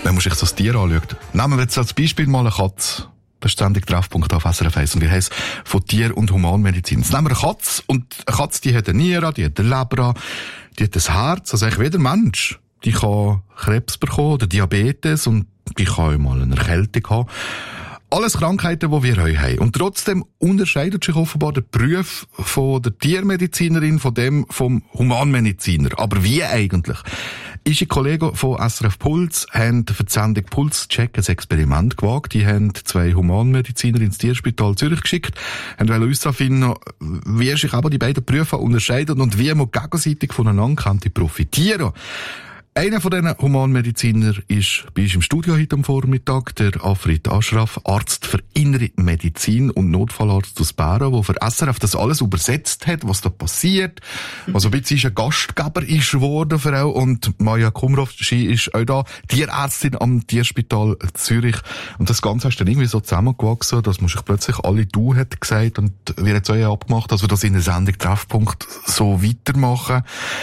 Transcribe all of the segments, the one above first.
Wenn man sich so das Tier anschaut. Nehmen wir jetzt als Beispiel mal eine Katze. Das ist ständig Treffpunkt auf SRF 1. Und wir heißen von Tier- und Humanmedizin. Jetzt nehmen wir eine Katze. Und eine Katze, die hat eine Niere, die hat eine Leber, die hat ein Herz. Also eigentlich wie der Mensch. Die kann Krebs bekommen oder Diabetes und die kann auch mal eine Erkältung haben. Alles Krankheiten, die wir heute haben. Und trotzdem unterscheidet sich offenbar der Beruf von der Tiermedizinerin von dem vom Humanmediziner. Aber wie eigentlich? Unsere Kollegen von SRF Puls haben für die Sendung Pulscheck ein Experiment gewagt. Die haben 2 Humanmediziner ins Tierspital Zürich geschickt, haben uns herausfinden, wie sich aber die beiden Berufe unterscheiden und wie man gegenseitig voneinander profitieren kann. Einer von diesen Humanmediziner ist bei uns im Studio heute am Vormittag, der Afrit Ashraf, Arzt für Innere Medizin und Notfallarzt aus Bären, der für SRF das alles übersetzt hat, was da passiert, was ein bisschen ein Gastgeber ist geworden für auch. Und Maja Kumrov, sie ist auch da, Tierärztin am Tierspital Zürich. Und das Ganze hast dann irgendwie so zusammengewachsen, dass man sich plötzlich alle «du» hat gesagt und wir haben es auch abgemacht, dass wir das in der Sendung Treffpunkt so weitermachen.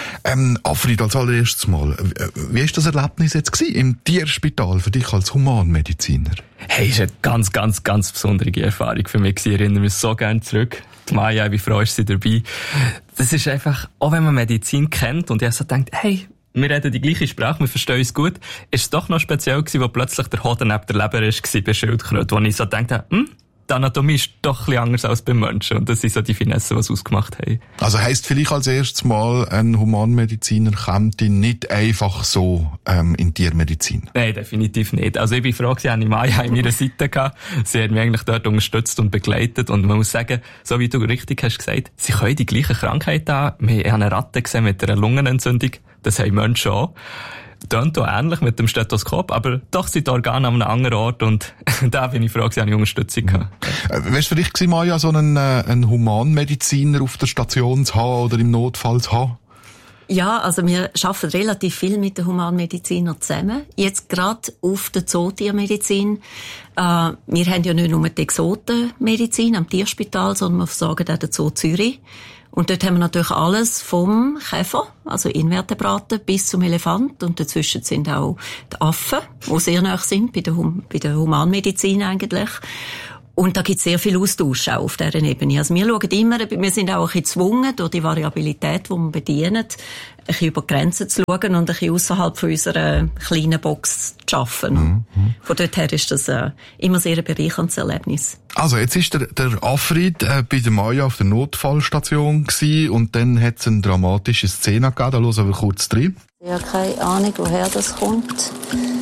Afrit, als allererstes mal, wie war das Erlebnis jetzt gewesen, im Tierspital für dich als Humanmediziner? Hey, es war eine ganz, ganz, ganz besondere Erfahrung für mich. Ich erinnere mich so gerne zurück. Die Maja, wie froh ist sie dabei. Das ist einfach, auch wenn man Medizin kennt und ich so denkt, hey, wir reden die gleiche Sprache, wir verstehen uns gut, ist es doch noch speziell gewesen, wo plötzlich der Hoden neben der Leber war bei Schildkröten, wo ich so dachte, die Anatomie ist doch ein bisschen anders als beim Menschen. Und das sind so die Finessen, die es ausgemacht haben. Also heisst vielleicht als erstes Mal, ein Humanmediziner kommt nicht einfach so in Tiermedizin? Nein, definitiv nicht. Also ich bin froh, sie haben Maja an meiner Seite gehabt. Sie hat mich eigentlich dort unterstützt und begleitet. Und man muss sagen, so wie du richtig hast gesagt, sie können die gleichen Krankheiten haben. Wir haben eine Ratte gesehen mit einer Lungenentzündung. Das haben Menschen auch. Tönt auch ähnlich mit dem Stethoskop, aber doch sind die Organe an einem anderen Ort und da bin ich froh, dass ich eine Unterstützung hatte. Wär's für dich gewesen, Maja, so einen Humanmediziner auf der Station zu haben oder im Notfall zu haben? Ja, also wir arbeiten relativ viel mit den Humanmedizinern zusammen. Jetzt gerade auf der Zootiermedizin. Wir haben ja nicht nur die Exotenmedizin am Tierspital, sondern wir versorgen auch den Zoo Zürich. Und dort haben wir natürlich alles vom Käfer, also Invertebraten, bis zum Elefant. Und dazwischen sind auch die Affen, die sehr nahe sind, bei der Humanmedizin eigentlich. Und da gibt es sehr viel Austausch auch auf dieser Ebene. Also wir schauen immer, wir sind auch ein bisschen gezwungen, durch die Variabilität, die wir bedienen, ein bisschen über die Grenzen zu schauen und ein bisschen ausserhalb von unserer kleinen Box zu arbeiten. Von dort her ist das immer sehr ein bereicherndes Erlebnis. Also jetzt ist der Afrit bei der Maja auf der Notfallstation gewesen, und dann hat es eine dramatische Szene gegeben. Da hören wir kurz rein. Ich habe keine Ahnung, woher das kommt.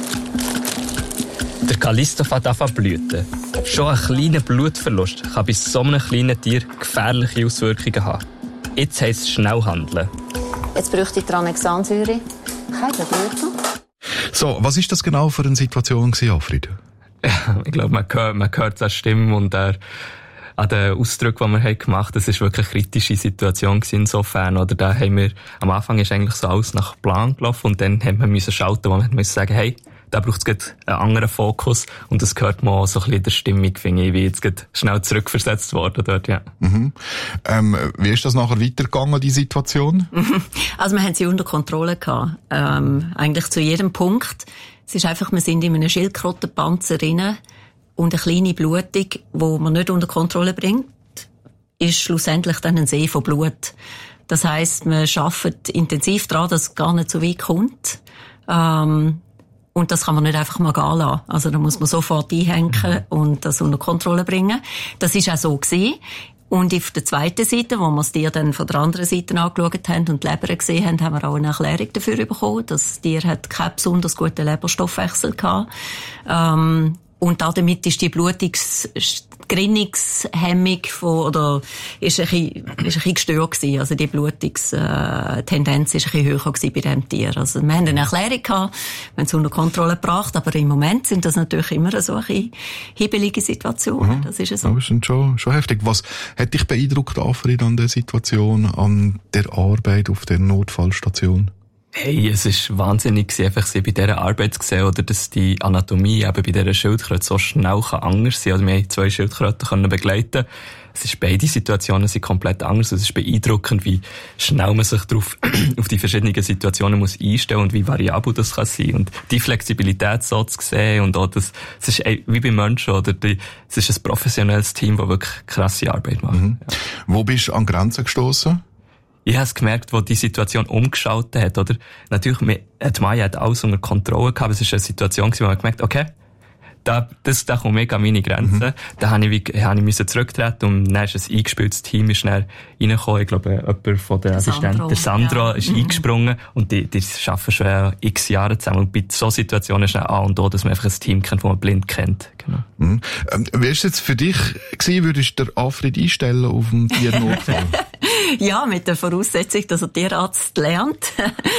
Der Callisto fängt an zu blüten. Schon ein kleiner Blutverlust kann bei so einem kleinen Tier gefährliche Auswirkungen haben. Jetzt heisst es schnell handeln. Jetzt bräuchte ich Tranexansäure. Keine Blutung. So, was ist das genau für eine Situation gewesen, Afrit? Ja, ich glaube, man hört an Stimme und an den Ausdrücken, die wir gemacht haben. Das ist wirklich eine kritische Situation insofern. Oder da haben wir, am Anfang ist eigentlich so alles nach Plan gelaufen und dann haben wir schalten, wo wir müssen sagen, hey, da braucht es einen anderen Fokus und das hört man auch so ein bisschen in der Stimmung, finde ich, wie jetzt schnell zurückversetzt worden dort, ja. Wie ist das nachher weitergegangen, die Situation? Also wir haben sie unter Kontrolle gehabt. Eigentlich zu jedem Punkt. Es ist einfach, wir sind in einem Schildkrötenpanzer drin und eine kleine Blutung, die man nicht unter Kontrolle bringt, ist schlussendlich dann ein See von Blut. Das heisst, wir arbeiten intensiv daran, dass es gar nicht so weit kommt. Und das kann man nicht einfach mal gehen lassen. Also da muss man sofort einhängen und das unter Kontrolle bringen. Das ist auch so gewesen. Und auf der zweiten Seite, wo wir das Tier dann von der anderen Seite angeschaut haben und die Leber gesehen haben, haben wir auch eine Erklärung dafür bekommen. Das Tier hat keinen besonders guten Leberstoffwechsel gehabt. Und damit ist die Blutungsgerinnungshemmung ist ein bisschen gestört gewesen. Also die Blutungstendenz ist ein bisschen höher gewesen bei dem Tier. Also wir haben eine Erklärung gehabt, wir haben es unter Kontrolle gebracht, aber im Moment sind das natürlich immer so ein bisschen hibbelige Situationen. Das ist so. Das ist schon heftig. Was hat dich beeindruckt, Afrit, an der Situation, an der Arbeit auf der Notfallstation? Hey, es ist wahnsinnig einfach, sie bei dieser Arbeit zu sehen, oder dass die Anatomie eben bei dieser Schildkröte so schnell anders sein kann. Also wir haben 2 Schildkröten begleiten. beide Situationen sind komplett anders. Es ist beeindruckend, wie schnell man sich auf die verschiedenen Situationen muss einstellen und wie variabel das kann sein. Und die Flexibilität so zu sehen und auch das ist wie bei Menschen, oder es ist ein professionelles Team, das wirklich krasse Arbeit macht. Mhm. Ja. Wo bist du an Grenzen gestossen? Ich habe es gemerkt, wo die Situation umgeschaltet hat, oder? Natürlich, die Maya hat alles unter Kontrolle gehabt, es war eine Situation, wo man gemerkt, okay, da kommt mega an meine Grenzen. Mhm. Da habe ich müssen zurücktreten und dann ist ein eingespieltes Team ist schnell reingekommen. Ich glaube, jemand von den Assistenten, der Sandro, ist eingesprungen und die arbeiten schon x Jahre zusammen. Und bei so Situationen ist es A und O, dass man einfach ein Team kennt, das man blind kennt. Genau. Mhm. Wie war es jetzt für dich gewesen, würdest du den Alfred einstellen auf dem Tiernotfall? Ja, mit der Voraussetzung, dass er Tierarzt lernt.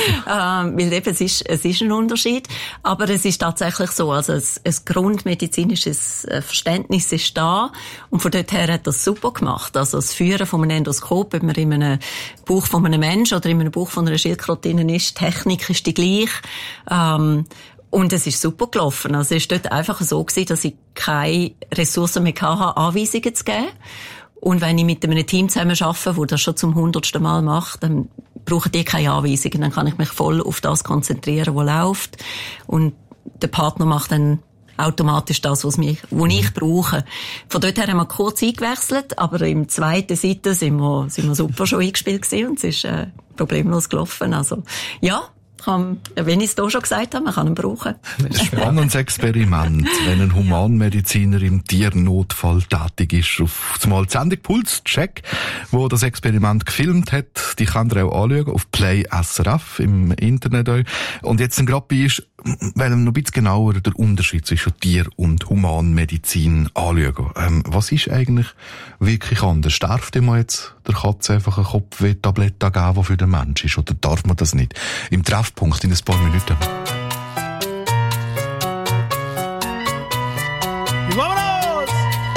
Weil eben, es ist ein Unterschied. Aber es ist tatsächlich so, also ein grundmedizinisches Verständnis ist da. Und von dort her hat er es super gemacht. Also das Führen von einem Endoskop, ob man in einem Bauch von einem Menschen oder in einem Bauch von einer Schildkröte ist, die Technik ist die gleiche. Und es ist super gelaufen. Also es ist dort einfach so gewesen, dass ich keine Ressourcen mehr hatte, Anweisungen zu geben. Und wenn ich mit einem Team zusammen arbeite, das das schon zum 100. Mal macht, dann brauchen die keine Anweisungen. Dann kann ich mich voll auf das konzentrieren, was läuft. Und der Partner macht dann automatisch das, was ich brauche. Von dort her haben wir kurz eingewechselt, aber im zweiten Seite sind wir super schon eingespielt gewesen und es ist problemlos gelaufen. Also, ja. Wenn ich es hier schon gesagt habe, man kann ihn brauchen. Ein spannendes Experiment, wenn ein Humanmediziner im Tiernotfall tätig ist. Auf zumal die Sendung Pulscheck, wo das Experiment gefilmt hat, die kann ihr auch anschauen, auf Play SRF im Internet auch. Und jetzt gerade bei ist, weil wir noch ein bisschen genauer den Unterschied zwischen Tier- und Humanmedizin anschauen. Was ist eigentlich wirklich anders? Darf dem jetzt der Katze einfach eine Kopfweh-Tablette geben, die für den Mensch ist? Oder darf man das nicht? Im Treffpunkt in ein paar Minuten.